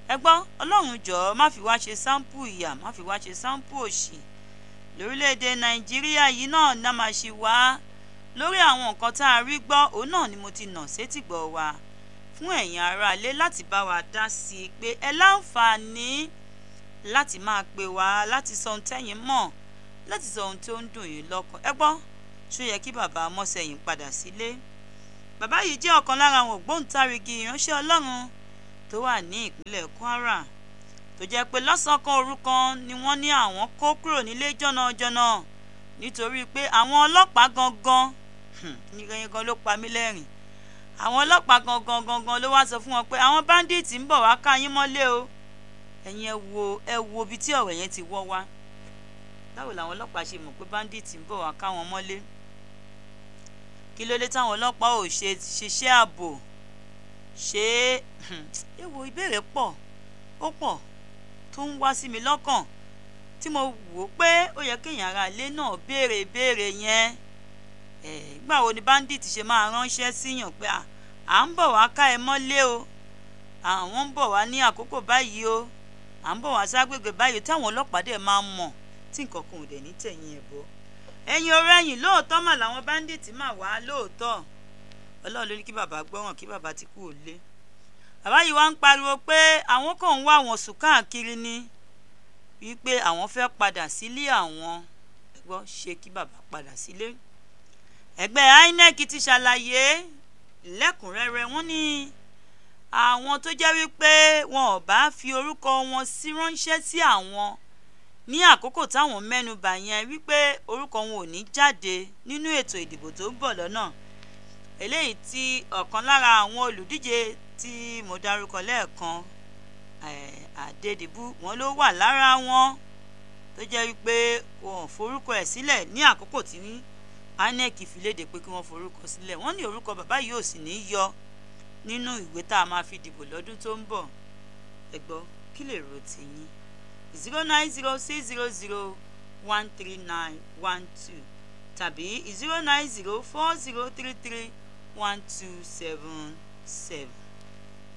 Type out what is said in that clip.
ẹ gbọ́ ọlọ́run jọ̀ọ́ má fi wá ṣe sáǹpù ìyà, má fi wá ṣe sáǹpù òṣì lórílẹ̀‐èdè nàìjíríà yìí náà ná máa ṣe wá lórí àwọn nǹkan tá a rí gbọ́. òun náà ni mo ti nà sétìgbọ́ wa fún ẹ̀yin aráalé láti bá wa dá sí i pé ẹ láǹfààní láti máa pè wá láti sọ ohun tẹ́yin mọ̀, láti sọ ohun tó ń dùn yín lọ́kàn. ẹ gbọ́ ṣó yẹ kí bàbá Ọmọ́sẹ̀yìn padà sílé? bàbá yìí jẹ́ ọ̀kan lára àwọn ògbóǹtarìgì ìránṣẹ́ ọlọ́run tó wà ní ìpínlẹ̀ Kwara, tó jẹ́ pé lọ́sàn-án kan òru kan ni wọ́n ní àwọn kó kúrò nílé jọ̀nàjọ̀nà nítorí pé àwọn ọlọ́pàá gangan nígbẹ̀yìn gan ló pa mí lẹ́rìn. àwọn ọlọ́pàá gangan ló wá sọ fún wọn pé àwọn báńdíìtì ń bọ̀ wá ká yín mọ́lé o. ẹ̀yin ẹ wo ibi tí ọ̀rọ̀ yẹn ti wọ́ wá. báwo làwọn ọlọ́pàá ṣe mọ̀ pé báńdíìtì ń bọ̀ wá ká wọn mọ́lé? kí ló dé táwọn ọlọ́pàá ò ṣiṣẹ́ ààbò? ṣé èwo ìbéèrè pọ̀ tó ń wá sí mi lọ́kàn tí mo wò pé ó yẹ kéèyàn ará ilé náà béèrè ìbéèrè yẹn. ìgbà wo ni bandit ṣe máa ránṣẹ́ síyàn pé à ń bọ̀ wá ká ẹ mọ́lé o, àwọn ń bọ̀ wá ní àkókò báyìí o, à ń bọ̀ wá ságbègbè báyìí, táwọn ọlọ́pàá dẹ̀ máa mọ̀ tí nǹkan kan ò dẹ̀ ní tẹ̀yìn ẹ̀ bọ́. ẹ̀yin ọ̀rẹ́ ẹ̀yìn lóòótọ́ mà làwọn bandit máa wá lóòótọ́. ọlọ́run ló ní kí bàbá gbọ́ràn kí bàbá ti kú òlé. bàbá yìí wá ń pariwo pé àwọn kan ń wá àwọn sùn káàkiri ni wípé àwọn fẹ́ padà sílé àwọn. ẹgbọ́n ṣe kí bàbá padà sílé. ẹgbẹ́ INEC ti ṣàlàyé lẹ́kùnrẹ́rẹ́. wọ́n ní àwọn tó jẹ́ wípé wọn ò bá fi orúkọ wọn sí ránṣẹ́ sí àwọn ní àkókò táwọn mẹ́nubà yẹn wípé orúkọ wọn ò ní jáde nínú ètò ìdìbò tó ń bọ̀ lọ́nà. eléyìí tí ọ̀kan lára àwọn olùdíje tí mo dárúkọ lẹ́ẹ̀kan, Adédìbú, wọn ló wà lára wọn tó jẹ́ wípé wọn ò forúkọ ẹ̀ sílẹ̀ ní àkókò tí INEC fi léde pé kí wọ́n forúkọ sílẹ̀. wọ́n ní orúkọ bàbá yìí ò sì ní yọ nínú ìwé tá a máa fi dìbò lọ́dún tó ń bọ̀. ẹ gbọ́ kí lè rò tiyín? 09060013912 tàbí 09040331277.